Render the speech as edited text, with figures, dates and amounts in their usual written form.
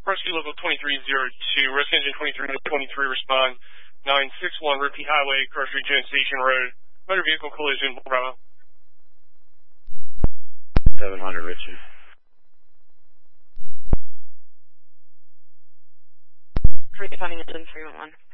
Rescue Local 2302, Rescue Engine 2323, respond 961 Ripley Highway, Cross Street, Jones Station Road. Motor vehicle collision, Bravo. 700, Richard. Responding engine 311.